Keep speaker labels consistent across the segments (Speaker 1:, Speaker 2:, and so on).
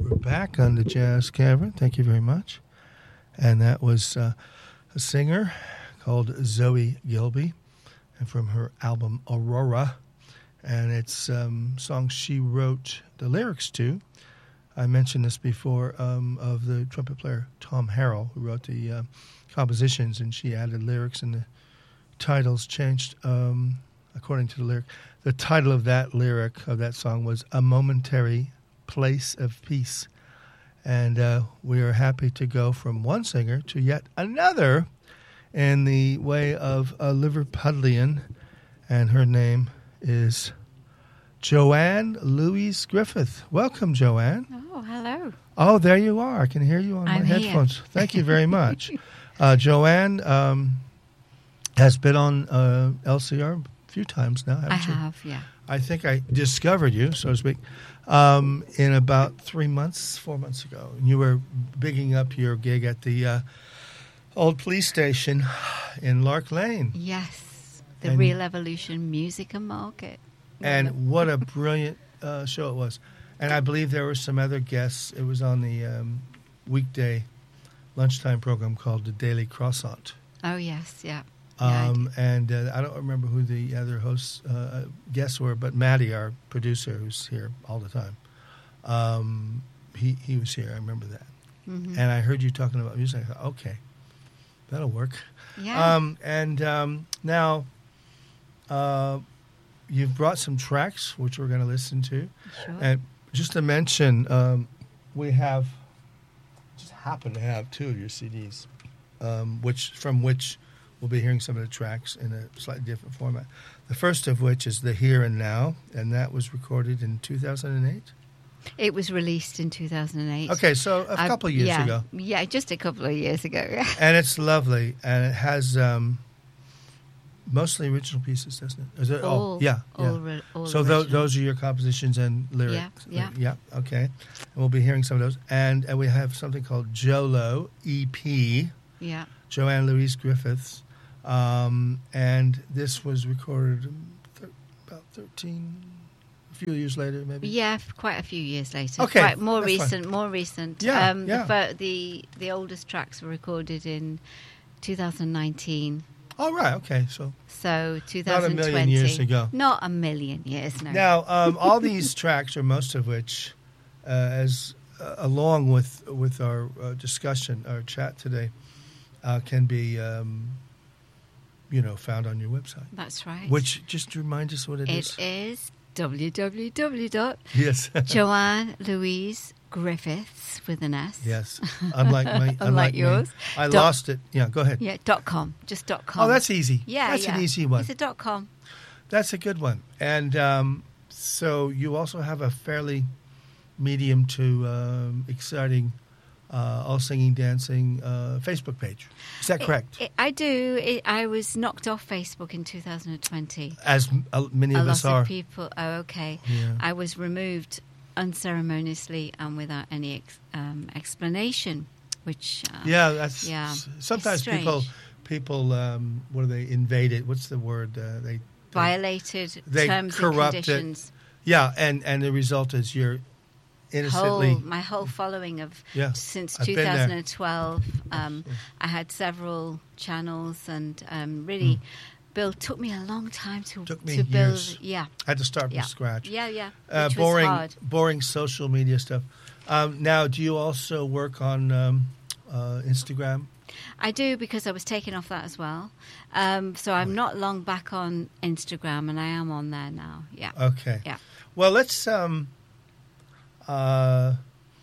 Speaker 1: We're back on the Jazz Cavern. Thank you very much. And that was a singer called Zoe Gilby, and from her album Aurora. And it's songs she wrote the lyrics to. I mentioned this before, of the trumpet player Tom Harrell, who wrote the compositions, and she added lyrics, and the titles changed according to the lyric. The title of that lyric of that song was A Momentary Place of Peace. And we are happy to go from one singer to yet another in the way of a Liverpudlian, and her name is Joanne Louise Griffith. Welcome, Joanne.
Speaker 2: Oh, hello.
Speaker 1: Oh, there you are. I can hear you on my headphones. Thank you very much. Joanne has been on LCR a few times now, haven't you?
Speaker 2: I have, yeah.
Speaker 1: I think I discovered you, so to speak, in about 4 months ago. You were bigging up your gig at the old police station in Lark Lane.
Speaker 2: Yes, the Real Evolution Music and Market.
Speaker 1: And what a brilliant show it was. And I believe there were some other guests. It was on the weekday lunchtime program called The Daily Croissant.
Speaker 2: Oh, yes, yeah.
Speaker 1: And I don't remember who the other hosts, guests were, but Maddie, our producer, who's here all the time, he was here. I remember that. Mm-hmm. And I heard you talking about music. I thought, okay, that'll work.
Speaker 2: Yeah.
Speaker 1: Now, you've brought some tracks, which we're going to listen to.
Speaker 2: Sure.
Speaker 1: And just to mention, we just happen to have two of your CDs, from which we'll be hearing some of the tracks in a slightly different format. The first of which is The Here and Now, and that was recorded in 2008?
Speaker 2: It was released in 2008.
Speaker 1: Okay, so a couple of years ago.
Speaker 2: Yeah, just a couple of years ago.
Speaker 1: And it's lovely, and it has mostly original pieces, doesn't it? Is it
Speaker 2: all
Speaker 1: so those are your compositions and lyrics?
Speaker 2: Yeah.
Speaker 1: Okay. And we'll be hearing some of those. And we have something called JOLO EP.
Speaker 2: Yeah.
Speaker 1: Joanne Louise Griffiths. And this was recorded about a few years later, maybe?
Speaker 2: Yeah, quite a few years later.
Speaker 1: Okay.
Speaker 2: More recent.
Speaker 1: Yeah,
Speaker 2: The oldest tracks were recorded in 2019.
Speaker 1: Oh, right, okay. So
Speaker 2: 2020.
Speaker 1: Not a million years ago.
Speaker 2: Not a million years, no.
Speaker 1: Now, all these tracks, or most of which, along with our discussion, our chat today, can be, found on your website.
Speaker 2: That's right.
Speaker 1: Which, just remind us what it is.
Speaker 2: It is
Speaker 1: Yes.
Speaker 2: Joanne Louise Griffiths with an S.
Speaker 1: Yes. Unlike
Speaker 2: yours.
Speaker 1: I lost it. Yeah, go ahead.
Speaker 2: Yeah, .com. Just .com.
Speaker 1: Oh, that's easy.
Speaker 2: Yeah,
Speaker 1: that's an easy one.
Speaker 2: It's a .com.
Speaker 1: That's a good one. And so you also have a fairly medium to exciting all singing, dancing Facebook page. Is that correct?
Speaker 2: I do. I was knocked off Facebook in 2020.
Speaker 1: As many of us are.
Speaker 2: A lot of people. Oh, okay.
Speaker 1: Yeah.
Speaker 2: I was removed unceremoniously and without any explanation, which...
Speaker 1: that's...
Speaker 2: Yeah.
Speaker 1: Sometimes people what do they, invaded? What's the word? They
Speaker 2: violated
Speaker 1: they
Speaker 2: terms and conditions.
Speaker 1: Yeah, and the result is you're innocently...
Speaker 2: My whole following of... Since
Speaker 1: I've
Speaker 2: 2012, I had several channels, and really... took me a long time to build.
Speaker 1: Years.
Speaker 2: Yeah,
Speaker 1: I had to start from scratch.
Speaker 2: Yeah.
Speaker 1: Which was hard. Boring social media stuff. Now, do you also work on Instagram?
Speaker 2: I do, because I was taken off that as well. So I'm not long back on Instagram, and I am on there now. Yeah.
Speaker 1: Okay.
Speaker 2: Yeah.
Speaker 1: Well, let's do a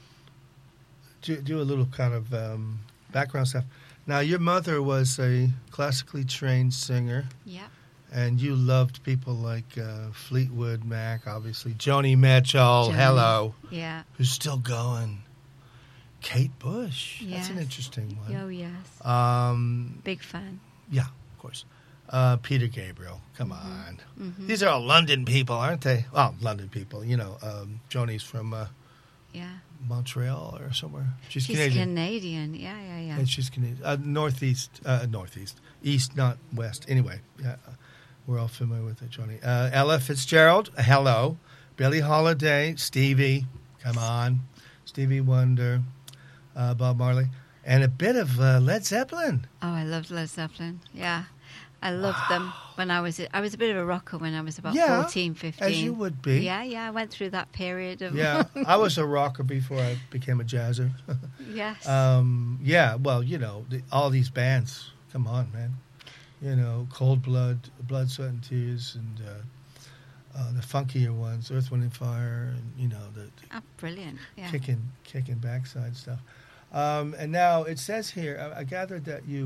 Speaker 1: little kind of background stuff. Now, your mother was a classically trained singer.
Speaker 2: Yeah.
Speaker 1: And you loved people like Fleetwood Mac, obviously. Joni Mitchell, hello.
Speaker 2: Yeah.
Speaker 1: Who's still going. Kate Bush.
Speaker 2: Yes.
Speaker 1: That's an interesting one.
Speaker 2: Oh, yes. Big fan.
Speaker 1: Yeah, of course. Peter Gabriel, come on. Mm-hmm. These are all London people, aren't they? Well, London people. Joni's from... Montreal or somewhere. She's
Speaker 2: Canadian. Yeah.
Speaker 1: And she's Canadian. Northeast, east, not west. Anyway, yeah, we're all familiar with it, Joni. Ella Fitzgerald, hello. Billie Holiday, Stevie, come on. Stevie Wonder, Bob Marley, and a bit of Led Zeppelin.
Speaker 2: Oh, I loved Led Zeppelin. Yeah. I loved them when I was a bit of a rocker when I was about 14, 15.
Speaker 1: As you would be.
Speaker 2: Yeah, I went through that period of...
Speaker 1: Yeah, I was a rocker before I became a jazzer.
Speaker 2: Yes.
Speaker 1: Yeah, well, all these bands, come on, man. Cold Blood, Blood, Sweat and Tears, and the funkier ones, Earth, Wind and Fire, and, the
Speaker 2: brilliant, yeah.
Speaker 1: Kicking backside stuff. And now it says here, I gathered that you...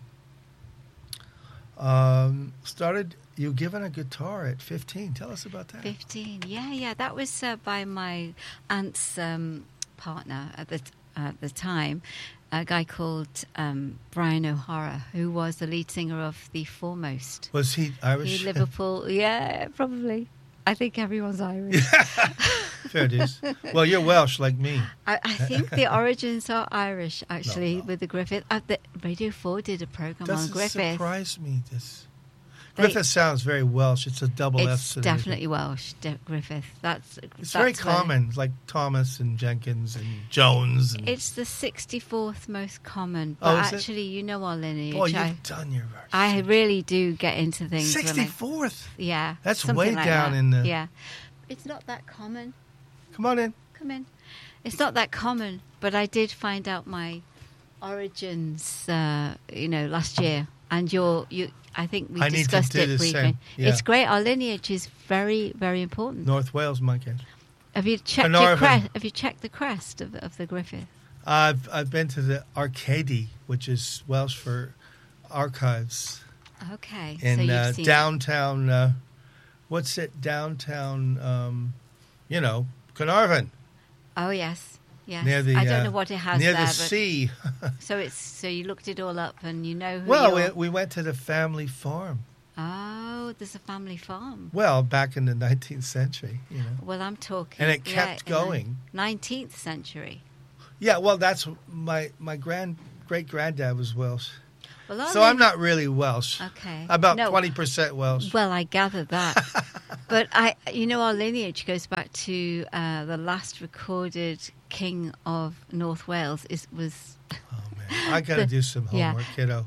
Speaker 1: you given a guitar at 15. Tell us about that.
Speaker 2: 15, yeah. That was by my aunt's partner at the time, a guy called Brian O'Hara, who was the lead singer of The Foremost.
Speaker 1: Was he Irish?
Speaker 2: Liverpool, yeah, probably. I think everyone's Irish.
Speaker 1: Fair dues. Well, you're Welsh like me.
Speaker 2: I think the origins are Irish, actually, with the Griffith. Radio 4 did a program on Griffith.
Speaker 1: Doesn't surprise me, this. Griffith sounds very Welsh. It's a double F.
Speaker 2: It's definitely Welsh, Griffith.
Speaker 1: It's very common, like Thomas and Jenkins and Jones.
Speaker 2: It's the 64th most common. But actually, you know our lineage.
Speaker 1: Oh, you've done your research.
Speaker 2: I really do get into things.
Speaker 1: 64th?
Speaker 2: Yeah.
Speaker 1: That's way like down in the...
Speaker 2: Yeah. It's not that common.
Speaker 1: Come on in.
Speaker 2: Come in. It's not that common, but I did find out my origins, last year. And I think we discussed it briefly. Yeah. It's great. Our lineage is very, very important.
Speaker 1: North Wales, my case.
Speaker 2: Have you checked your crest? Have you checked the crest of the Griffith?
Speaker 1: I've been to the Arcady, which is Welsh for archives.
Speaker 2: Okay.
Speaker 1: In downtown. What's it? Downtown. Carnarvon.
Speaker 2: Oh yes. Yes.
Speaker 1: Near the,
Speaker 2: I don't know what it has
Speaker 1: near
Speaker 2: there.
Speaker 1: The sea.
Speaker 2: So you looked it all up and you know who
Speaker 1: Well, we went to the family farm.
Speaker 2: Oh, there's a family farm.
Speaker 1: Well, back in the 19th century,
Speaker 2: Well, I'm talking...
Speaker 1: And it kept going.
Speaker 2: 19th century.
Speaker 1: Yeah, well, that's my great-granddad was Welsh.
Speaker 2: Well,
Speaker 1: so I'm not really Welsh.
Speaker 2: Okay.
Speaker 1: About 20% Welsh.
Speaker 2: Well, I gathered that. But our lineage goes back to the last recorded king of North Wales. Was.
Speaker 1: Oh man, I got to do some homework, kiddo.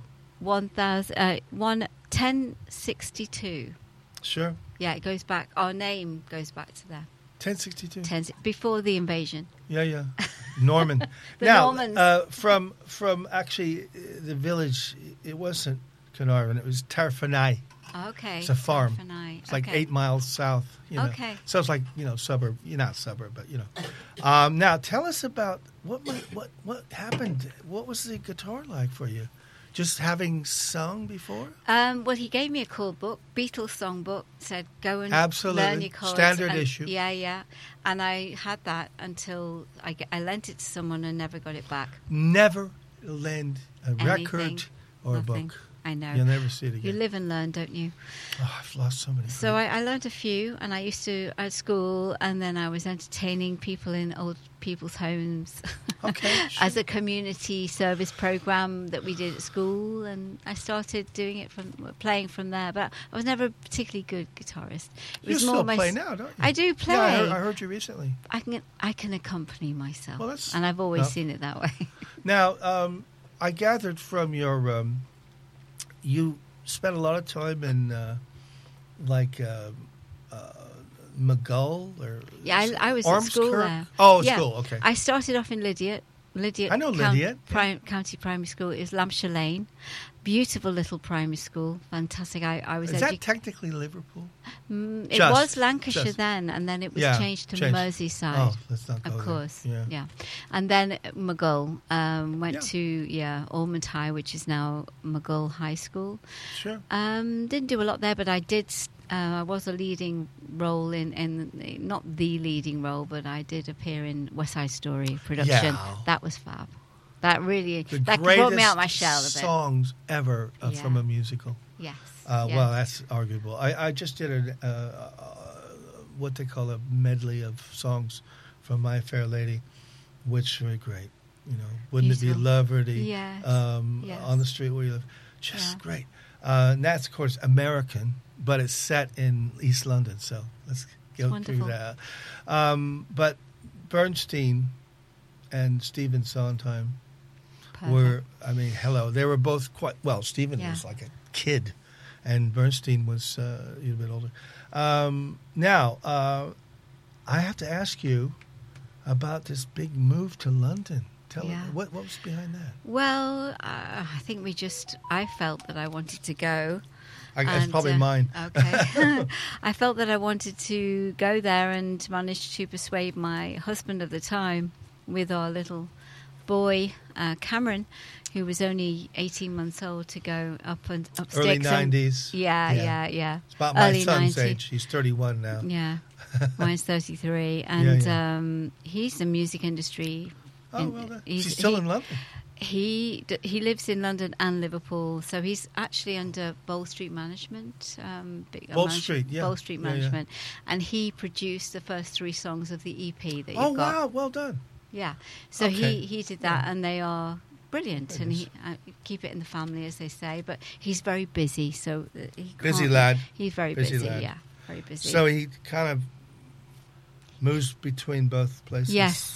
Speaker 2: 1062.
Speaker 1: Sure.
Speaker 2: Yeah, it goes back. Our name goes back to there.
Speaker 1: 1062.
Speaker 2: Before the invasion.
Speaker 1: Yeah. Norman.
Speaker 2: Normans.
Speaker 1: From actually the village, it wasn't Carnarvon. It was Tarfanai.
Speaker 2: Okay.
Speaker 1: It's a farm.
Speaker 2: Tarfanai.
Speaker 1: It's like 8 miles south.
Speaker 2: Okay.
Speaker 1: So it's like suburb. Not suburb, but Now tell us about what happened. What was the guitar like for you? Just having sung before?
Speaker 2: Well, he gave me a chord book, Beatles songbook, said go and learn your chords.
Speaker 1: Standard issue.
Speaker 2: Yeah. And I had that until I lent it to someone and never got it back.
Speaker 1: Never lend a record or
Speaker 2: nothing.
Speaker 1: a book.
Speaker 2: I know.
Speaker 1: You'll never see it again.
Speaker 2: You live and learn, don't you?
Speaker 1: Oh, I've lost so many.
Speaker 2: So I learned a few, and I used to at school, and then I was entertaining people in old people's homes.
Speaker 1: Okay. Sure.
Speaker 2: As a community service program that we did at school, and I started playing from there. But I was never a particularly good guitarist.
Speaker 1: You still play now, don't you?
Speaker 2: I do play.
Speaker 1: Yeah, I heard you recently.
Speaker 2: I can accompany myself,
Speaker 1: well,
Speaker 2: and I've always seen it that way. Now,
Speaker 1: I gathered from your. You spent a lot of time in McGull or
Speaker 2: I was
Speaker 1: Ormskirk?
Speaker 2: at school there.
Speaker 1: Oh, school, okay.
Speaker 2: I started off in Lydiate.
Speaker 1: I know Lydiate.
Speaker 2: County Primary School is Lampshire Lane. Beautiful little primary school. Fantastic.
Speaker 1: Is that technically Liverpool?
Speaker 2: It was Lancashire then, and then it was changed to Merseyside.
Speaker 1: Oh, let's not go
Speaker 2: of
Speaker 1: there.
Speaker 2: course.
Speaker 1: Yeah.
Speaker 2: And then McGull. Went to Ormond High, which is now McGull High School.
Speaker 1: Sure.
Speaker 2: Didn't do a lot there, but I did. I was a leading role in not the leading role, but I did appear in West Side Story production.
Speaker 1: Yeah.
Speaker 2: That was fab. That really
Speaker 1: that
Speaker 2: brought me out my shell a bit.
Speaker 1: Songs ever from a musical.
Speaker 2: Yes.
Speaker 1: Well, that's arguable. I just did what they call a medley of songs from My Fair Lady, which were great. Wouldn't It Be Lovely? On the Street Where You Live. Just great. And that's, of course, American, but it's set in East London, so let's go through that. But Bernstein and Stephen Sondheim were, I mean, hello. They were both quite, well, Stephen was like a kid, and Bernstein was a little bit older. Now, I have to ask you about this big move to London. Tell me, what was behind that?
Speaker 2: Well, I think I felt that I wanted to go.
Speaker 1: That's probably mine.
Speaker 2: Okay. I felt that I wanted to go there and managed to persuade my husband at the time with our little boy, Cameron, who was only 18 months old, to go up sticks.
Speaker 1: Early 90s.
Speaker 2: Yeah.
Speaker 1: It's about my son's age. He's 31 now.
Speaker 2: Yeah. Mine's 33. And he's the music industry.
Speaker 1: He's still in London.
Speaker 2: He lives in London and Liverpool, so he's actually under Bowl Street Management. Bowl Street Management, and he produced the first 3 songs of the EP that you've got.
Speaker 1: Oh wow, well done.
Speaker 2: Yeah, so he did that, and they are brilliant, and he keep it in the family, as they say. But he's very busy, so
Speaker 1: busy lad.
Speaker 2: He's very busy. Yeah, very busy.
Speaker 1: So he kind of moves between both places.
Speaker 2: Yes,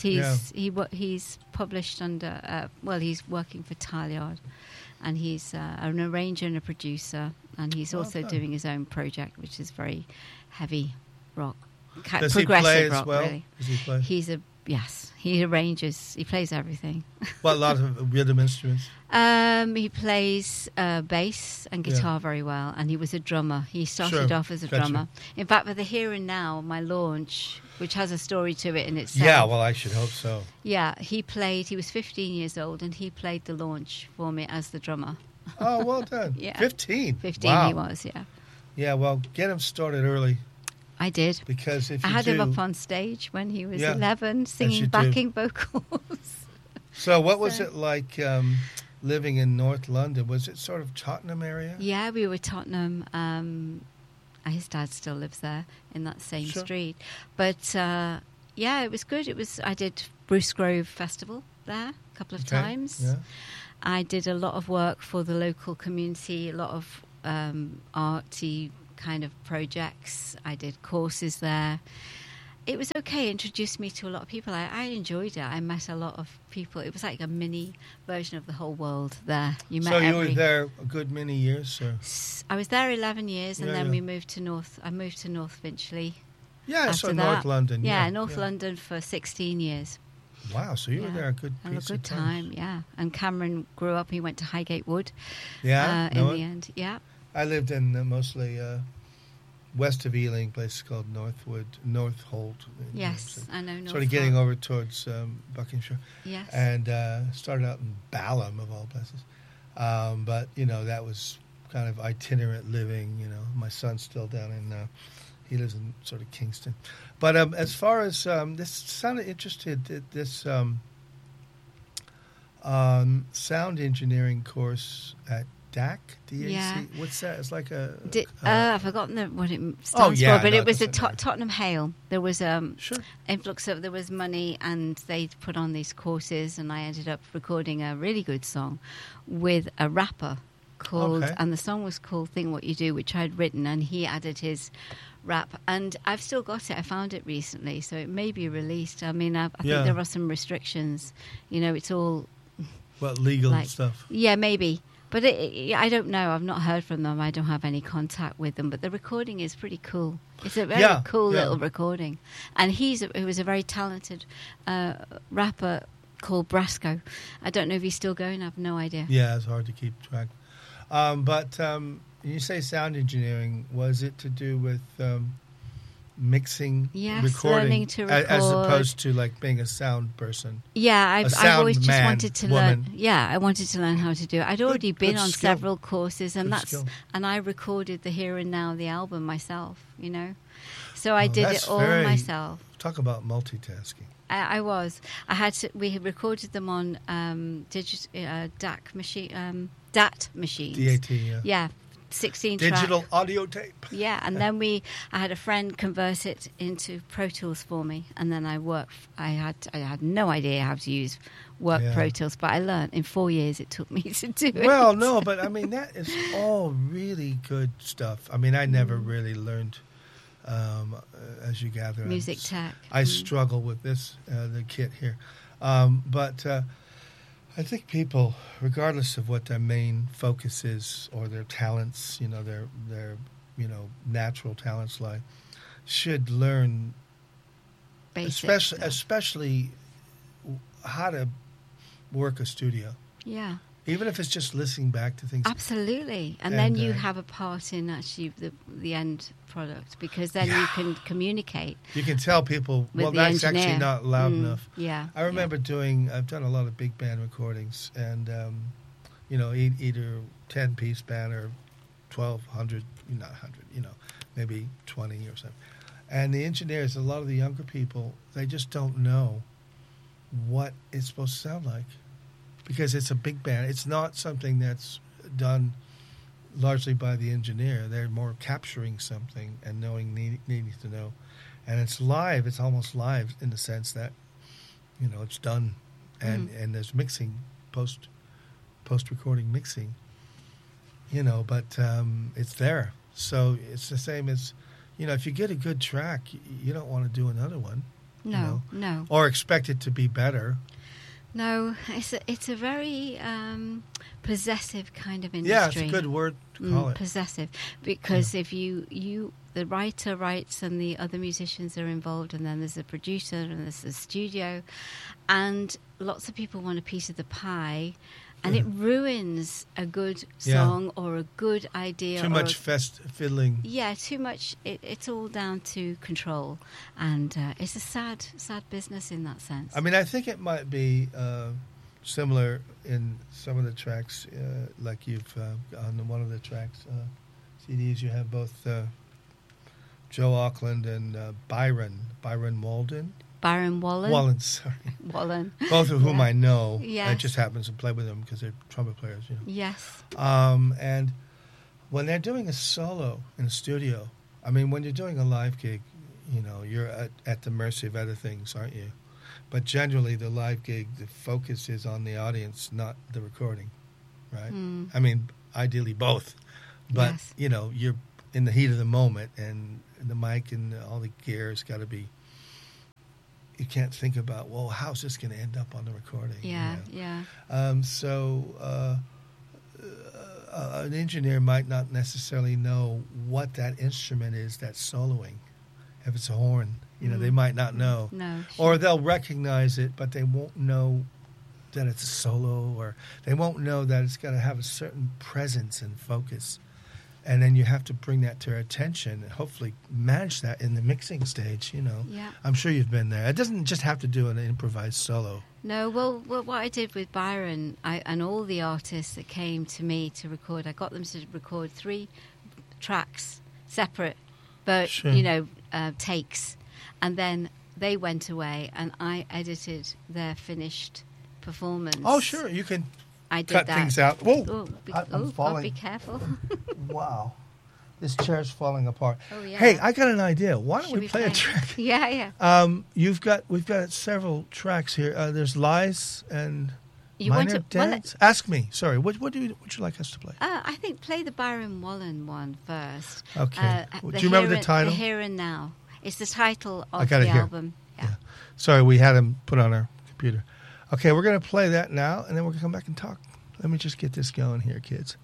Speaker 2: he's published under. He's working for Tileyard, and he's an arranger and a producer, and he's also doing his own project, which is very heavy rock,
Speaker 1: Does
Speaker 2: progressive
Speaker 1: he play
Speaker 2: rock.
Speaker 1: As well?
Speaker 2: Really,
Speaker 1: does he play?
Speaker 2: He arranges. He plays everything.
Speaker 1: Well, a lot of rhythm instruments.
Speaker 2: He plays bass and guitar very well, and he was a drummer. He started off as a drummer. In fact, for the Here and Now, my launch, which has a story to it in itself.
Speaker 1: Yeah, well, I should hope so.
Speaker 2: Yeah, he was 15 years old, and he played the launch for me as the drummer.
Speaker 1: Oh, well done. 15?
Speaker 2: 15
Speaker 1: wow.
Speaker 2: He was, yeah.
Speaker 1: Yeah, well, get him started early.
Speaker 2: I did.
Speaker 1: Because if
Speaker 2: I had him up on stage when he was 11, singing backing vocals.
Speaker 1: So what was it like living in North London? Was it sort of Tottenham area?
Speaker 2: Yeah, we were Tottenham. His dad still lives there in that same street. But, it was good. I did Bruce Grove Festival there a couple of times. Yeah. I did a lot of work for the local community, a lot of arty kind of projects. I did courses there. It was okay. It introduced me to a lot of people. I enjoyed it. I met a lot of people. It was like a mini version of the whole world there.
Speaker 1: You were there a good many years, or?
Speaker 2: I was there 11 years, and then we moved to North. I moved to North Finchley.
Speaker 1: Yeah, so North London.
Speaker 2: Yeah, North London for 16 years.
Speaker 1: Wow, so you were there a good piece of
Speaker 2: time. Yeah, and Cameron grew up. He went to Highgate Wood.
Speaker 1: Yeah,
Speaker 2: in the end. Yeah.
Speaker 1: I lived in mostly west of Ealing, a place called Northolt.
Speaker 2: Yes, I know Northolt.
Speaker 1: Sort of getting over towards Buckinghamshire.
Speaker 2: Yes.
Speaker 1: And started out in Balham, of all places. But, that was kind of itinerant living. My son's still down in, he lives in sort of Kingston. But as far as, this sounded interested, this sound engineering course at DAC, D-A-C. Yeah. What's that? It's like a...
Speaker 2: I've forgotten what it stands for, but it was a Tottenham Hale. There was influx of... There was money, and they put on these courses, and I ended up recording a really good song with a rapper called... And the song was called Think What You Do, which I'd written, and he added his rap. And I've still got it. I found it recently, so it may be released. I mean, I think there are some restrictions. It's all...
Speaker 1: What, legal stuff?
Speaker 2: Yeah, maybe. But I don't know. I've not heard from them. I don't have any contact with them. But the recording is pretty cool. It's a very cool little recording. And he was a very talented rapper called Brasco. I don't know if he's still going. I have no idea.
Speaker 1: Yeah, it's hard to keep track. But you say sound engineering. Was it to do with mixing, recording,
Speaker 2: learning to record,
Speaker 1: as opposed to like being a sound person?
Speaker 2: Yeah, I've always just wanted to learn. Yeah, I wanted to learn how to do it. I'd already been on several courses, and and I recorded the Here and Now, the album myself. So I did it all myself.
Speaker 1: Talk about multitasking.
Speaker 2: I was. We had recorded them on DAT machines.
Speaker 1: DAT, yeah.
Speaker 2: Yeah. 16
Speaker 1: digital
Speaker 2: track.
Speaker 1: Audio tape.
Speaker 2: Yeah, and then I had a friend convert it into Pro Tools for me, and then I had no idea how to use Pro Tools, but I learned in 4 years it took me to do it.
Speaker 1: Well, no, but I mean that is all really good stuff. I mean, I never really learned, as you gather,
Speaker 2: music tech.
Speaker 1: I struggle with this the kit here. But I think people, regardless of what their main focus is or their talents, their natural talents lie, should learn especially how to work a studio.
Speaker 2: Yeah.
Speaker 1: Even if it's just listening back to things.
Speaker 2: Absolutely. And then you have a part in actually the end product, because then you can communicate.
Speaker 1: You can tell people, well, that's
Speaker 2: engineer.
Speaker 1: Actually not loud enough.
Speaker 2: Yeah.
Speaker 1: I remember I've done a lot of big band recordings, and, either 10-piece band or 1,200, not 100, maybe 20 or something. And the engineers, a lot of the younger people, they just don't know what it's supposed to sound like. Because it's a big band. It's not something that's done largely by the engineer. They're more capturing something and needing to know. And it's live. It's almost live in the sense that, it's done. And there's mixing, post-recording mixing. But it's there. So it's the same as, if you get a good track, you don't want to do another one.
Speaker 2: No.
Speaker 1: Or expect it to be better.
Speaker 2: No, it's a very possessive kind of industry.
Speaker 1: Yeah, it's a good word to call it.
Speaker 2: Possessive, because if you the writer writes and the other musicians are involved, and then there's a producer and there's a studio, and lots of people want a piece of the pie, and it ruins a good song or a good idea.
Speaker 1: Too much fiddling.
Speaker 2: Yeah, too much. It's all down to control, and it's a sad business in that sense.
Speaker 1: I mean, I think it might be similar in some of the tracks, like you've on one of the tracks CDs. You have both Joe Auckland and Byron Wallen.
Speaker 2: Byron Wallen.
Speaker 1: Wallen, sorry.
Speaker 2: Wallen.
Speaker 1: Both of whom I know.
Speaker 2: Yes.
Speaker 1: I just happen to play with them because they're trumpet players.
Speaker 2: Yes.
Speaker 1: And when they're doing a solo in a studio, I mean, when you're doing a live gig, you're at the mercy of other things, aren't you? But generally, the live gig, the focus is on the audience, not the recording, right? I mean, ideally both. But, you're in the heat of the moment, and the mic and all the gear has got to be... You can't think about, well, how's this going to end up on the recording?
Speaker 2: Yeah.
Speaker 1: So an engineer might not necessarily know what that instrument is that's soloing. If it's a horn, they might not know.
Speaker 2: No.
Speaker 1: Or they'll recognize it, but they won't know that it's a solo, or they won't know that it's got to have a certain presence and focus. And then you have to bring that to their attention and hopefully manage that in the mixing stage,
Speaker 2: Yeah.
Speaker 1: I'm sure you've been there. It doesn't just have to do an improvised solo.
Speaker 2: No, well, what I did with Byron and all the artists that came to me to record, I got them to record 3 tracks, separate, but, takes. And then they went away and I edited their finished performance.
Speaker 1: Oh, sure. You can...
Speaker 2: I did
Speaker 1: cut
Speaker 2: that.
Speaker 1: things out. Whoa!
Speaker 2: I'm falling. Be careful.
Speaker 1: Wow. This chair's falling apart.
Speaker 2: Oh, yeah.
Speaker 1: Hey, I got an idea. Why don't we play a track?
Speaker 2: Yeah.
Speaker 1: We've got several tracks here. There's Lies and Minor Dance. Ask me. Sorry. What would you like us to play?
Speaker 2: I think play the Byron Wallen one first.
Speaker 1: Okay. Do you remember the title?
Speaker 2: The Here and Now. It's the title of the album. Yeah.
Speaker 1: Sorry, we had him put on our computer. Okay, we're going to play that now, and then we're going to come back and talk. Let me just get this going here, kids.